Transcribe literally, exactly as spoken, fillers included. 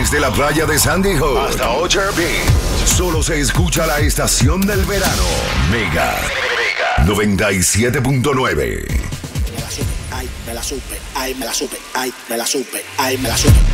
Desde la playa de Sandy Hook hasta Ocher Beach, solo se escucha la estación del verano. Mega, Mega noventa y siete punto nueve. Me la supe, ay, me la supe, ay, me la supe, ay, me la supe, ay, me la supe.